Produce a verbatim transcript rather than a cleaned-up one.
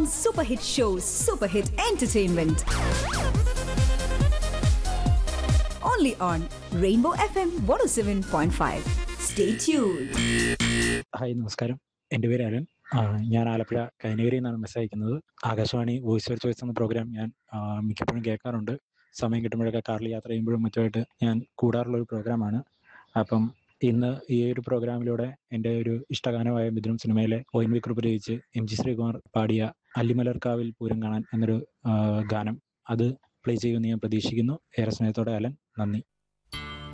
Super Hit Shows, Super Hit Entertainment. Only on Rainbow F M one oh seven point five. Stay tuned. Hi, നമസ്കാരം. എൻ്റെ പേര് Allen. ആ, ഞാൻ ആലപ്പുഴ കൈനഗിരിയിൽ നിന്നാണ് message അയക്കുന്നത്. ആകാശവാണി വോയിസ് ഓഫ് ചോയ്സ് എന്ന പ്രോഗ്രാം ഞാൻ ആ, മിക്കപ്പോഴും കേൾക്കാറുണ്ട്. സമയം കിട്ടുമ്പോഴൊക്കെ കാറിൽ യാത്ര ചെയ്യുമ്പോഴും മറ്റുമായിട്ട് ഞാൻ കൂടാറുള്ളൊരു പ്രോഗ്രാമാണ്. അപ്പം ഇന്ന് ഈ ഒരു പ്രോഗ്രാമിലൂടെ എൻ്റെ ഒരു ഇഷ്ടഗാനമായ മിഥുനം സിനിമയിലെ ഒ എൻ വി കുറുപ്പ് രചിച്ച് എം ജി ശ്രീകുമാർ പാടിയ അല്ലിമലർക്കാവിൽ പൂരം കാണാൻ എന്നൊരു ആ, ഗാനം അത് പ്ലേ ചെയ്യുമെന്ന് ഞാൻ പ്രതീക്ഷിക്കുന്നു. ഏറെ സ്നേഹത്തോടെ അലൻ. നന്ദി.